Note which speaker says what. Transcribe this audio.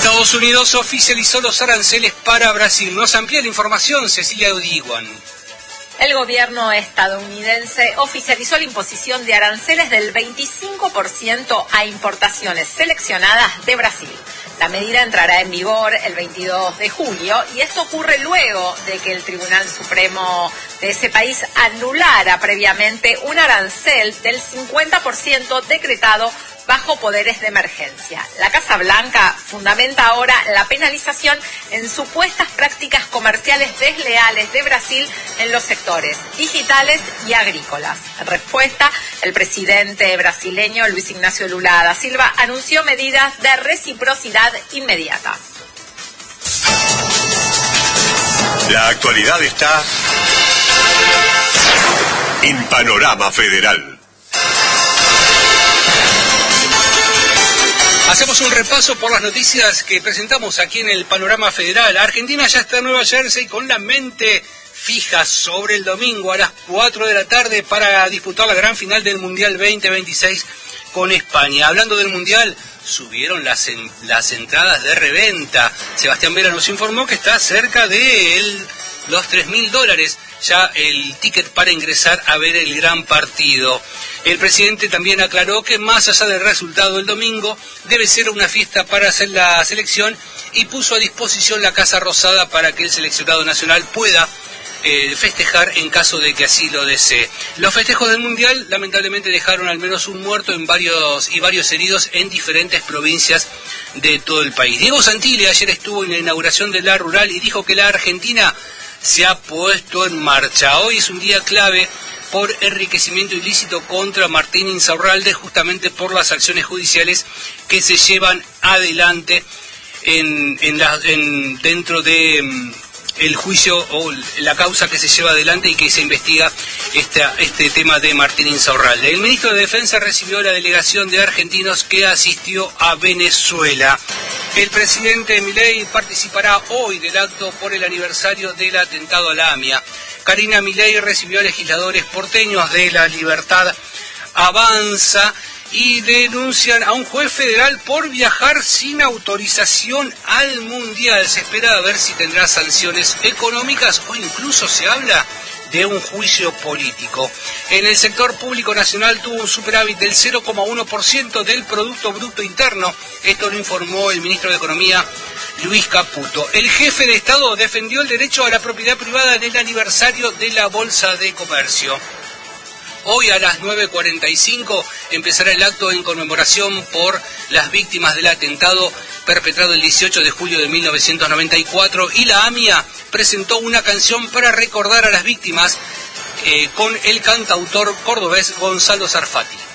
Speaker 1: Estados Unidos oficializó los aranceles para Brasil. Nos amplía la información Cecilia Udiguan.
Speaker 2: El gobierno estadounidense oficializó la imposición de aranceles del 25% a importaciones seleccionadas de Brasil. La medida entrará en vigor el 22 de julio y esto ocurre luego de que el Tribunal Supremo de ese país anulara previamente un arancel del 50% decretado bajo poderes de emergencia. La Casa Blanca fundamenta ahora la penalización en supuestas prácticas comerciales desleales de Brasil en los sectores digitales y agrícolas. En respuesta, el presidente brasileño Luis Ignacio Lula da Silva anunció medidas de reciprocidad inmediata.
Speaker 3: La actualidad está en Panorama Federal.
Speaker 1: Hacemos un repaso por las noticias que presentamos aquí en el Panorama Federal. Argentina ya está en Nueva Jersey con la mente fija sobre el domingo a las 4 de la tarde para disputar la gran final del Mundial 2026 con España. Hablando del Mundial, subieron las entradas de reventa. Sebastián Vera nos informó que está cerca de los $3.000 ya el ticket para ingresar a ver el gran partido. El presidente también aclaró que más allá del resultado del domingo, debe ser una fiesta para hacer la selección y puso a disposición la Casa Rosada para que el seleccionado nacional pueda festejar en caso de que así lo desee. Los festejos del Mundial lamentablemente dejaron al menos un muerto y varios heridos en diferentes provincias de todo el país. Diego Santilli ayer estuvo en la inauguración de la Rural y dijo que la Argentina se ha puesto en marcha. Hoy es un día clave por enriquecimiento ilícito contra Martín Insaurralde, justamente por las acciones judiciales que se llevan adelante dentro de el juicio o la causa que se lleva adelante y que se investiga este tema de Martín Insaurralde. El ministro de Defensa recibió la delegación de argentinos que asistió a Venezuela. El presidente Milei participará hoy del acto por el aniversario del atentado a la AMIA. Karina Milei recibió a legisladores porteños de La Libertad Avanza y denuncian a un juez federal por viajar sin autorización al Mundial. Se espera a ver si tendrá sanciones económicas o incluso se habla de un juicio político. En el sector público nacional tuvo un superávit del 0,1% del Producto Bruto Interno. Esto lo informó el ministro de Economía, Luis Caputo. El jefe de Estado defendió el derecho a la propiedad privada en el aniversario de la Bolsa de Comercio. Hoy a las 9:45 empezará el acto en conmemoración por las víctimas del atentado perpetrado el 18 de julio de 1994 y la AMIA presentó una canción para recordar a las víctimas con el cantautor cordobés Gonzalo Sarfati.